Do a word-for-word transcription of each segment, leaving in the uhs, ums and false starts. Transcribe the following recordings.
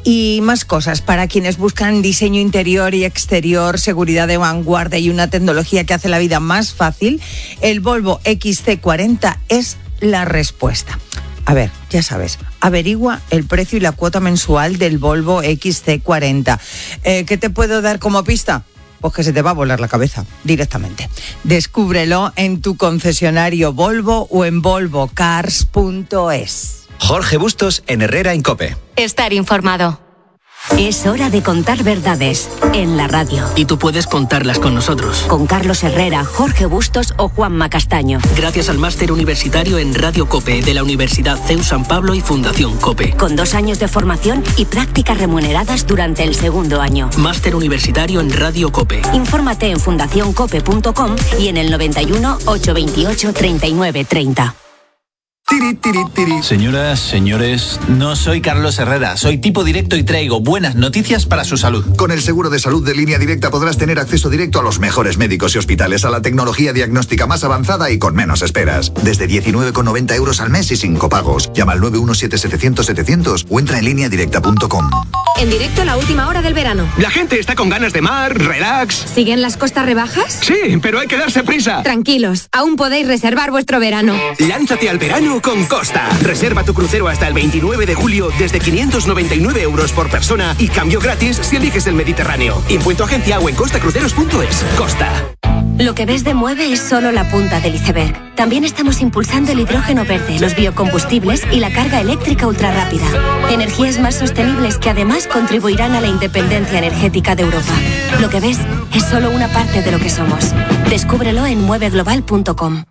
Y más cosas para quienes buscan diseño interior y exterior, seguridad de vanguardia y una tecnología que hace la vida más fácil. El Volvo equis ce cuarenta es la respuesta. A ver, ya sabes, averigua el precio y la cuota mensual del Volvo equis ce cuarenta. Eh, ¿Qué te puedo dar como pista? Pues que se te va a volar la cabeza directamente. Descúbrelo en tu concesionario Volvo o en volvo cars punto es. Jorge Bustos en Herrera en COPE. Estar informado. Es hora de contar verdades en la radio. Y tú puedes contarlas con nosotros. Con Carlos Herrera, Jorge Bustos o Juanma Castaño. Gracias al máster universitario en Radio COPE de la Universidad C E U San Pablo y Fundación COPE. Con dos años de formación y prácticas remuneradas durante el segundo año. Máster universitario en Radio COPE. Infórmate en fundación cope punto com y en el noventa y uno, ochocientos veintiocho, treinta y nueve treinta. Tiri, tiri, tiri. Señoras, señores, no soy Carlos Herrera, soy tipo directo y traigo buenas noticias para su salud. Con el seguro de salud de Línea Directa podrás tener acceso directo a los mejores médicos y hospitales, a la tecnología diagnóstica más avanzada y con menos esperas. Desde diecinueve con noventa euros al mes y sin copagos. Llama al nueve uno siete setecientos setecientos o entra en línea directa punto com. En directo la última hora del verano. La gente está con ganas de mar, relax. ¿Siguen las costas rebajas? Sí, pero hay que darse prisa. Tranquilos, aún podéis reservar vuestro verano. Lánzate al verano con Costa. Reserva tu crucero hasta el veintinueve de julio desde quinientos noventa y nueve euros por persona y cambio gratis si eliges el Mediterráneo. Impuesto agencia o en costa cruceros punto es. Costa. Lo que ves de Mueve es solo la punta del iceberg. También estamos impulsando el hidrógeno verde, los biocombustibles y la carga eléctrica ultrarrápida. Energías más sostenibles que además contribuirán a la independencia energética de Europa. Lo que ves es solo una parte de lo que somos. Descúbrelo en mueve global punto com.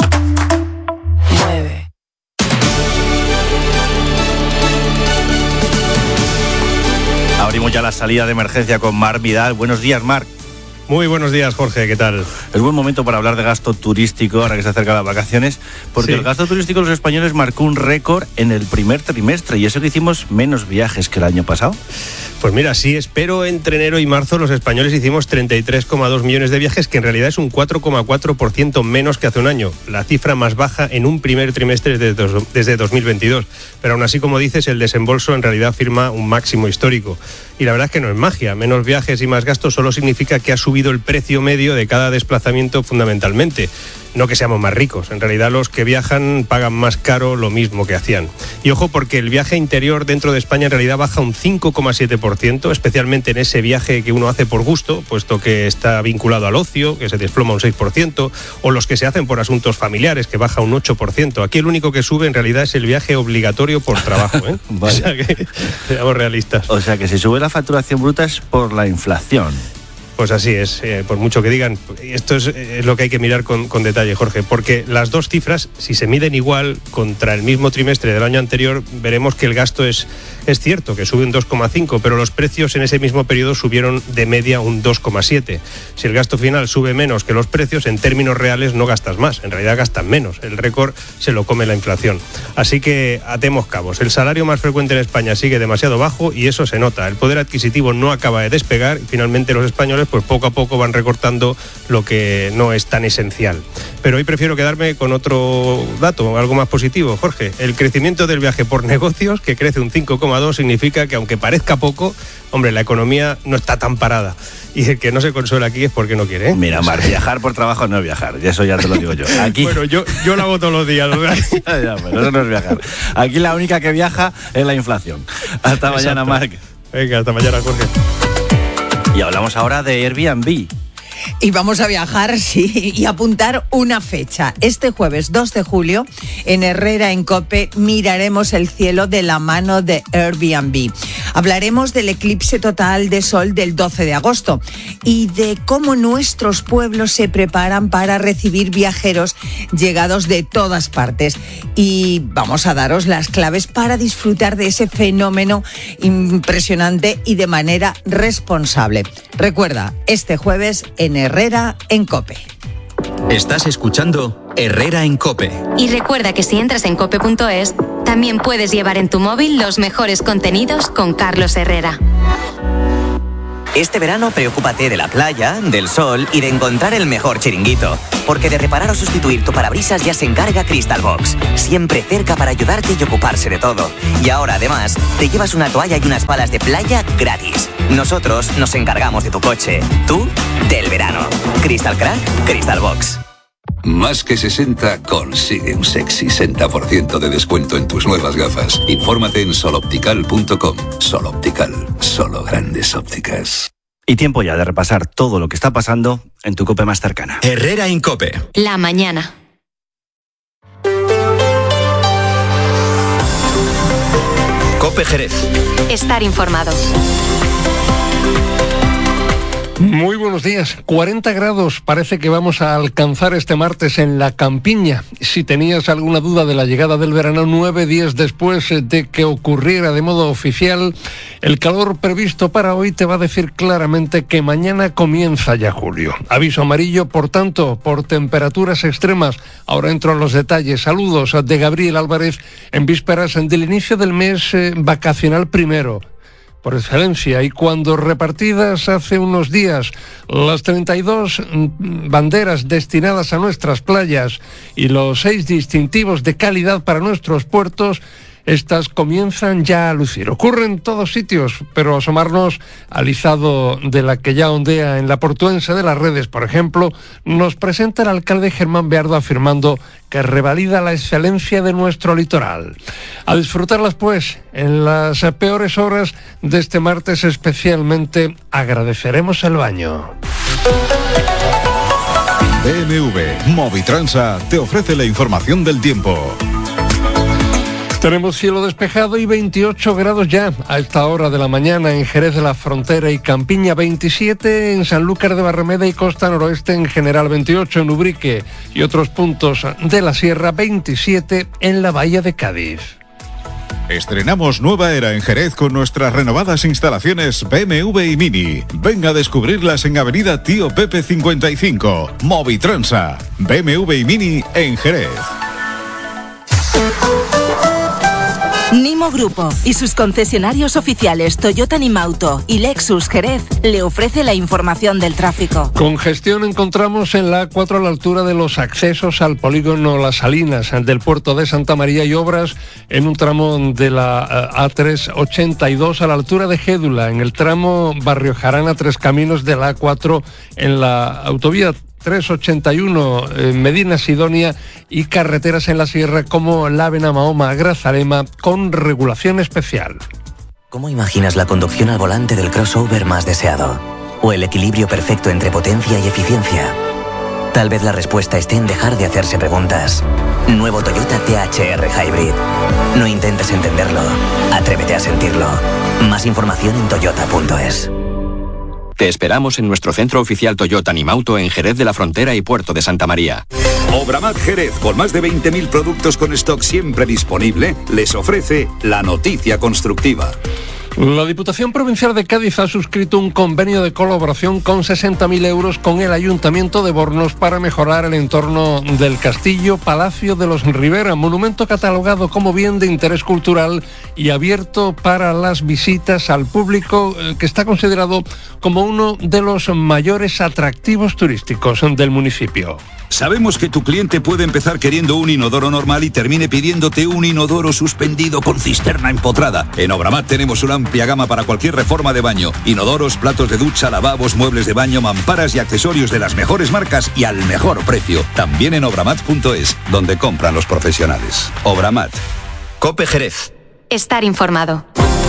Abrimos ya la salida de emergencia con Marc Vidal. Buenos días, Marc. Muy buenos días, Jorge, ¿qué tal? Es buen momento para hablar de gasto turístico, ahora que se acercan las vacaciones, porque sí. El gasto turístico de los españoles marcó un récord en el primer trimestre, y eso que hicimos menos viajes que el año pasado. Pues mira, sí, espero entre enero y marzo los españoles hicimos treinta y tres coma dos millones de viajes, que en realidad es un cuatro coma cuatro por ciento menos que hace un año, la cifra más baja en un primer trimestre desde, desde dos mil veintidós. Pero aún así, como dices, el desembolso en realidad firma un máximo histórico. Y la verdad es que no es magia, menos viajes y más gastos solo significa que ha subido el precio medio de cada desplazamiento fundamentalmente. No que seamos más ricos, en realidad los que viajan pagan más caro lo mismo que hacían. Y ojo, porque el viaje interior dentro de España en realidad baja un cinco coma siete por ciento, especialmente en ese viaje que uno hace por gusto, puesto que está vinculado al ocio, que se desploma un seis por ciento, o los que se hacen por asuntos familiares, que baja un ocho por ciento. Aquí el único que sube en realidad es el viaje obligatorio por trabajo, ¿eh? O sea que seamos realistas. O sea que si sube la facturación bruta es por la inflación. Pues así es, eh, por mucho que digan, esto es, es lo que hay que mirar con, con detalle, Jorge, porque las dos cifras, si se miden igual contra el mismo trimestre del año anterior, veremos que el gasto es, es cierto, que sube un dos coma cinco, pero los precios en ese mismo periodo subieron de media un dos coma siete. Si el gasto final sube menos que los precios, en términos reales no gastas más, en realidad gastan menos. El récord se lo come la inflación. Así que atemos cabos. El salario más frecuente en España sigue demasiado bajo y eso se nota. El poder adquisitivo no acaba de despegar y finalmente los españoles pues poco a poco van recortando lo que no es tan esencial. Pero hoy prefiero quedarme con otro dato, algo más positivo, Jorge. El crecimiento del viaje por negocios, que crece un cinco coma dos, significa que aunque parezca poco, hombre, la economía no está tan parada. Y el que no se consuela aquí es porque no quiere, ¿eh? Mira, Mar, viajar por trabajo no es viajar, y eso ya te lo digo yo. Aquí... Bueno, yo, yo lo hago todos los días, ¿no? ya, ya, pero eso no es viajar. Aquí la única que viaja es la inflación. Hasta Exacto. mañana, Marc. Venga, hasta mañana, Jorge. Y hablamos ahora de Airbnb. Y vamos a viajar, sí, y apuntar una fecha. Este jueves dos de julio, en Herrera en COPE, miraremos el cielo de la mano de Airbnb. Hablaremos del eclipse total de sol del doce de agosto y de cómo nuestros pueblos se preparan para recibir viajeros llegados de todas partes. Y vamos a daros las claves para disfrutar de ese fenómeno impresionante y de manera responsable. Recuerda, este jueves en Herrera en COPE. Estás escuchando Herrera en COPE. Y recuerda que si entras en cope punto es, también puedes llevar en tu móvil los mejores contenidos con Carlos Herrera. Este verano preocúpate de la playa, del sol y de encontrar el mejor chiringuito. Porque de reparar o sustituir tu parabrisas ya se encarga Crystal Box. Siempre cerca para ayudarte y ocuparse de todo. Y ahora además te llevas una toalla y unas palas de playa gratis. Nosotros nos encargamos de tu coche. Tú, del verano. Crystal Crack, Crystal Box. Más que sesenta consigue un sexy sesenta por ciento de descuento en tus nuevas gafas. Infórmate en soloptical punto com. Soloptical, solo grandes ópticas. Y tiempo ya de repasar todo lo que está pasando en tu COPE más cercana. Herrera en COPE. La mañana. COPE Jerez. Estar informado. Muy buenos días. cuarenta grados parece que vamos a alcanzar este martes en la campiña. Si tenías alguna duda de la llegada del verano, nueve días después de que ocurriera de modo oficial, el calor previsto para hoy te va a decir claramente que mañana comienza ya julio. Aviso amarillo, por tanto, por temperaturas extremas. Ahora entro en los detalles. Saludos de Gabriel Álvarez en vísperas del inicio del mes eh, vacacional primero, por excelencia, y cuando repartidas hace unos días las treinta y dos banderas destinadas a nuestras playas y los seis distintivos de calidad para nuestros puertos, estas comienzan ya a lucir. Ocurre en todos sitios, pero asomarnos al izado de la que ya ondea en la Portuense de las Redes, por ejemplo, nos presenta el alcalde Germán Beardo afirmando que revalida la excelencia de nuestro litoral. A disfrutarlas, pues, en las peores horas de este martes especialmente agradeceremos el baño. B M W Movitransa te ofrece la información del tiempo. Tenemos cielo despejado y veintiocho grados ya a esta hora de la mañana en Jerez de la Frontera y Campiña, veintisiete en Sanlúcar de Barrameda y Costa Noroeste en general, veintiocho en Ubrique y otros puntos de la sierra, veintisiete en la Bahía de Cádiz. Estrenamos nueva era en Jerez con nuestras renovadas instalaciones B M W y Mini. Venga a descubrirlas en Avenida Tío Pepe cincuenta y cinco. Movitransa, B M W y Mini en Jerez. Nimo Grupo y sus concesionarios oficiales Toyota Nimauto y Lexus Jerez le ofrece la información del tráfico. Congestión encontramos en la A cuatro a la altura de los accesos al polígono Las Salinas del puerto de Santa María y obras en un tramo de la A trescientos ochenta y dos a la altura de Gédula, en el tramo Barrio Jarana Tres Caminos de la A cuatro en la autovía trescientos ochenta y uno en Medina Sidonia y carreteras en la sierra como la Benamahoma a Grazalema con regulación especial. ¿Cómo imaginas la conducción al volante del crossover más deseado? ¿O el equilibrio perfecto entre potencia y eficiencia? Tal vez la respuesta esté en dejar de hacerse preguntas. Nuevo Toyota T H R Hybrid. No intentes entenderlo, atrévete a sentirlo. Más información en toyota punto es. Te esperamos en nuestro centro oficial Toyota Nimauto en Jerez de la Frontera y Puerto de Santa María. Obramat Jerez, con más de veinte mil productos con stock siempre disponible, les ofrece la noticia constructiva. La Diputación Provincial de Cádiz ha suscrito un convenio de colaboración con sesenta mil euros con el Ayuntamiento de Bornos para mejorar el entorno del Castillo Palacio de los Rivera, monumento catalogado como bien de interés cultural y abierto para las visitas al público, que está considerado como uno de los mayores atractivos turísticos del municipio. Sabemos que tu cliente puede empezar queriendo un inodoro normal y termine pidiéndote un inodoro suspendido con cisterna empotrada. En Obramat tenemos una amplia gama para cualquier reforma de baño. Inodoros, platos de ducha, lavabos, muebles de baño, mamparas y accesorios de las mejores marcas y al mejor precio. También en obramat punto es, donde compran los profesionales. Obramat. COPE Jerez. Estar informado.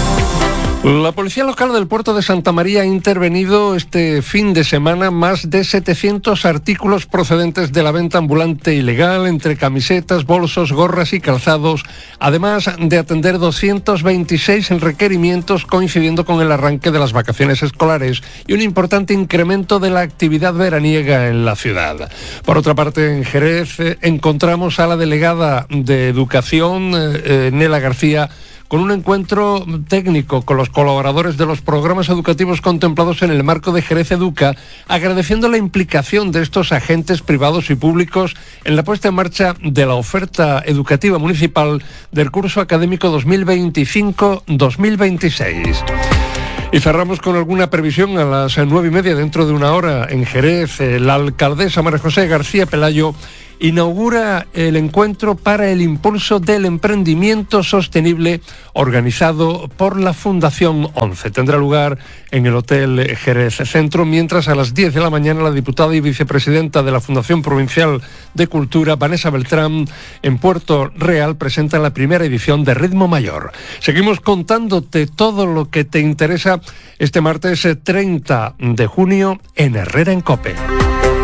La Policía Local del Puerto de Santa María ha intervenido este fin de semana más de setecientos artículos procedentes de la venta ambulante ilegal, entre camisetas, bolsos, gorras y calzados, además de atender doscientos veintiséis requerimientos coincidiendo con el arranque de las vacaciones escolares y un importante incremento de la actividad veraniega en la ciudad. Por otra parte, en Jerez eh, encontramos a la delegada de Educación, eh, Nela García, con un encuentro técnico con los colaboradores de los programas educativos contemplados en el marco de Jerez Educa, agradeciendo la implicación de estos agentes privados y públicos en la puesta en marcha de la oferta educativa municipal del curso académico dos mil veinticinco dos mil veintiséis. Y cerramos con alguna previsión a las nueve y media, dentro de una hora, en Jerez. La alcaldesa María José García Pelayo inaugura el encuentro para el impulso del emprendimiento sostenible organizado por la Fundación once. Tendrá lugar en el Hotel Jerez Centro, mientras a las diez de la mañana la diputada y vicepresidenta de la Fundación Provincial de Cultura, Vanessa Beltrán, en Puerto Real, presenta la primera edición de Ritmo Mayor. Seguimos contándote todo lo que te interesa este martes treinta de junio en Herrera en COPE.